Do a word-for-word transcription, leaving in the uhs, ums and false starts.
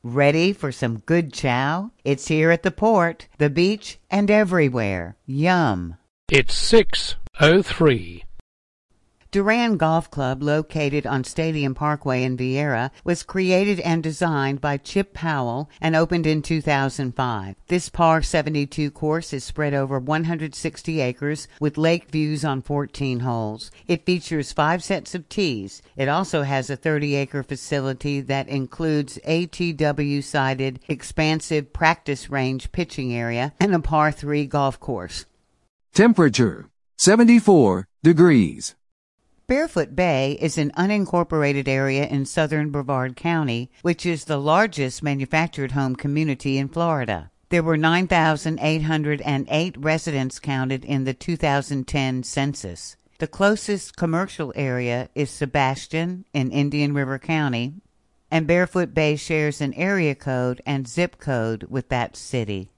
Ready for some good chow? It's here at the port, the beach, and everywhere. Yum! It's six oh three. Duran Golf Club, located on Stadium Parkway in Viera, was created and designed by Chip Powell and opened in two thousand five. This par seventy-two course is spread over one hundred sixty acres with lake views on fourteen holes. It features five sets of tees. It also has a thirty-acre facility that includes A T W-sided expansive practice range pitching area and a par three golf course. Temperature, seventy-four degrees. Barefoot Bay is an unincorporated area in southern Brevard County, which is the largest manufactured home community in Florida. There were nine thousand eight hundred eight residents counted in the two thousand ten census. The closest commercial area is Sebastian in Indian River County, and Barefoot Bay shares an area code and zip code with that city.